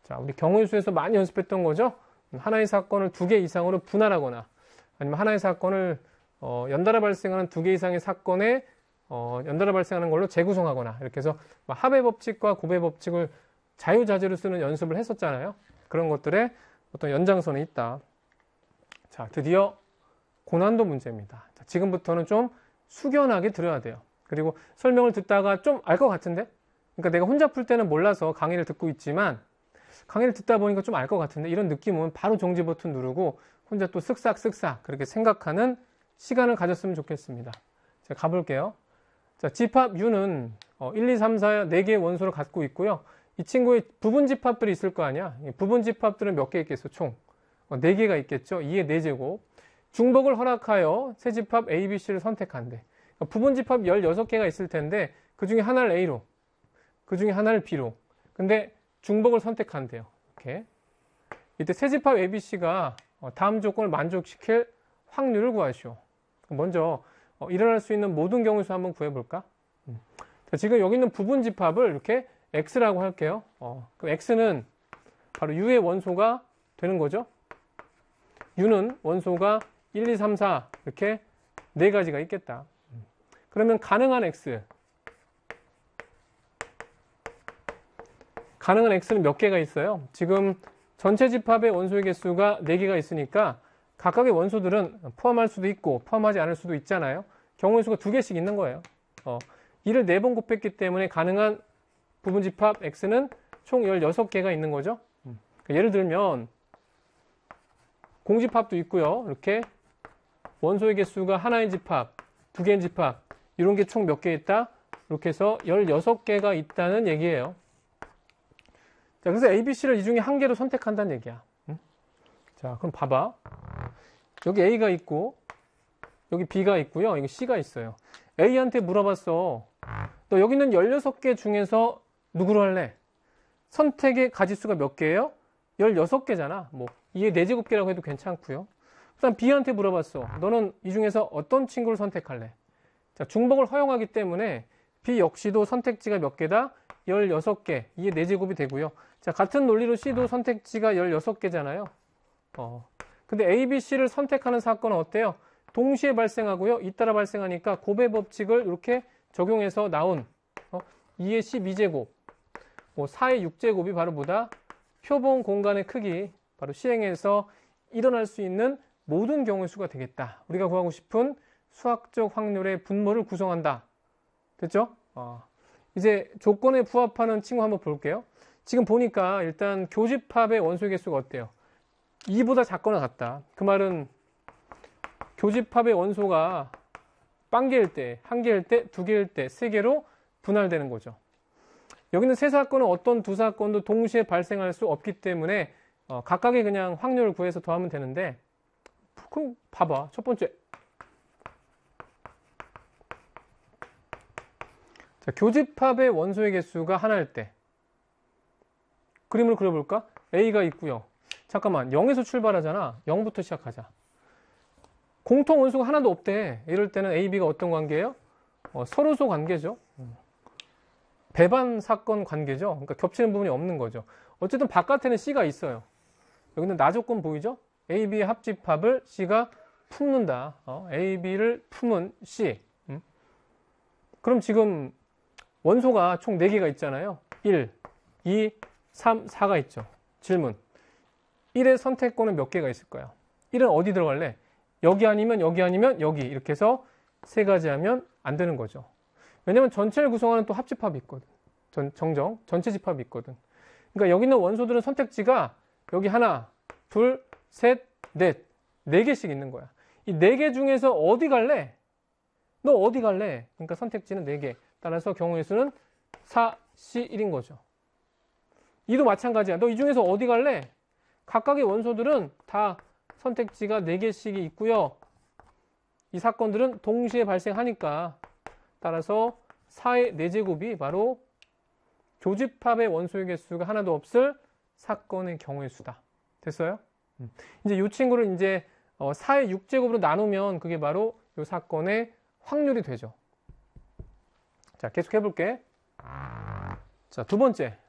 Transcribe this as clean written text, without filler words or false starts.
자, 우리 경우의 수에서 많이 연습했던 거죠. 하나의 사건을 2개 이상으로 분할하거나 아니면 하나의 사건을 연달아 발생하는 2개 이상의 사건에 연달아 발생하는 걸로 재구성하거나 이렇게 해서 합의 법칙과 곱의 법칙을 자유자재로 쓰는 연습을 했었잖아요. 그런 것들의 어떤 연장선에 있다. 자, 드디어 고난도 문제입니다. 자, 지금부터는 좀 숙연하게 들어야 돼요. 그리고 설명을 듣다가 좀 알 것 같은데? 그러니까 내가 혼자 풀 때는 몰라서 강의를 듣고 있지만 강의를 듣다 보니까 좀 알 것 같은데 이런 느낌은 바로 정지 버튼 누르고 혼자 또 쓱싹쓱싹 그렇게 생각하는 시간을 가졌으면 좋겠습니다. 자, 가볼게요. 자, 집합 U는 1, 2, 3, 4, 4개의 원소를 갖고 있고요. 이 친구의 부분 집합들이 있을 거 아니야. 부분 집합들은 몇 개 있겠어? 총 4개가 있겠죠. 2의 4제곱. 중복을 허락하여 세 집합 A, B, C를 선택한대. 그러니까 부분 집합 16개가 있을 텐데 그 중에 하나를 A로, 그 중에 하나를 B로. 근데 중복을 선택한대요. 이렇게. 이때 세 집합 A, B, C가 다음 조건을 만족시킬 확률을 구하시오. 먼저 일어날 수 있는 모든 경우의 수 한번 구해볼까? 자, 지금 여기 있는 부분 집합을 이렇게 X라고 할게요. 그럼 X는 바로 U의 원소가 되는 거죠. U는 원소가 1, 2, 3, 4 이렇게 4가지가 있겠다. 그러면 가능한 X는 몇 개가 있어요? 지금 전체 집합의 원소의 개수가 4개가 있으니까 각각의 원소들은 포함할 수도 있고 포함하지 않을 수도 있잖아요. 경우의 수가 2개씩 있는 거예요. 이를 4번 곱했기 때문에 가능한 부분 집합 X는 총 16개가 있는 거죠. 예를 들면 공집합도 있고요. 이렇게 원소의 개수가 하나인 집합, 2개인 집합 이런 게 총 몇 개 있다? 이렇게 해서 16개가 있다는 얘기예요. 자, 그래서 A, B, C를 이 중에 한 개로 선택한다는 얘기야. 자, 그럼 봐봐. 여기 A가 있고 여기 B가 있고요. 여기 C가 있어요. A한테 물어봤어. 너 여기 있는 16개 중에서 누구로 할래? 선택의 가지수가 몇 개예요? 16개잖아. 뭐 2의 4제곱개라고 해도 괜찮고요. 그다음 B한테 물어봤어. 너는 이 중에서 어떤 친구를 선택할래? 자, 중복을 허용하기 때문에 B 역시도 선택지가 몇 개다? 16개. 2의 4제곱이 되고요. 자, 같은 논리로 C도 선택지가 16개잖아요. 근데 A, B, C를 선택하는 사건은 어때요? 동시에 발생하고요. 잇따라 발생하니까 곱의 법칙을 이렇게 적용해서 나온 2의 12제곱, 4의 6제곱이 바로 뭐다? 표본 공간의 크기, 바로 시행해서 일어날 수 있는 모든 경우의 수가 되겠다. 우리가 구하고 싶은 수학적 확률의 분모를 구성한다. 됐죠? 이제 조건에 부합하는 친구 한번 볼게요. 지금 보니까 일단 교집합의 원소의 개수가 어때요? 2보다 작거나 같다. 그 말은 교집합의 원소가 0개일 때, 1개일 때, 2개일 때, 3개로 분할되는 거죠. 여기는 세 사건은 어떤 두 사건도 동시에 발생할 수 없기 때문에 각각의 그냥 확률을 구해서 더하면 되는데, 그럼 봐봐. 첫 번째. 자, 교집합의 원소의 개수가 하나일 때 그림을 그려볼까? A가 있고요. 잠깐만, 0에서 출발하잖아. 0부터 시작하자. 공통 원소가 하나도 없대. 이럴 때는 A, B가 어떤 관계예요? 서로소 관계죠. 배반 사건 관계죠. 그러니까 겹치는 부분이 없는 거죠. 어쨌든 바깥에는 C가 있어요. 여기는 나조건 보이죠? A, B의 합집합을 C가 품는다. A, B를 품은 C. 그럼 지금 원소가 총 4개가 있잖아요. 1, 2, 3, 4가 있죠. 질문. 1의 선택권은 몇 개가 있을까요? 1은 어디 들어갈래? 여기 아니면 여기 아니면 여기. 이렇게 해서 3가지 하면 안 되는 거죠. 왜냐면 전체를 구성하는 또 합집합이 있거든. 전체 집합이 있거든. 그러니까 여기 있는 원소들은 선택지가 여기 하나, 둘, 셋, 넷. 4개씩 있는 거야. 이 4개 중에서 어디 갈래? 너 어디 갈래? 그러니까 선택지는 4개. 따라서 경우의 수는 4, C, 1인 거죠. 이도 마찬가지야. 너 이 중에서 어디 갈래? 각각의 원소들은 다 선택지가 4개씩이 있고요. 이 사건들은 동시에 발생하니까 따라서 4의 4제곱이 바로 교집합의 원소의 개수가 하나도 없을 사건의 경우의 수다. 됐어요? 이제 이 친구를 이제 4의 6제곱으로 나누면 그게 바로 이 사건의 확률이 되죠. 자, 계속 해볼게. 자, 두 번째.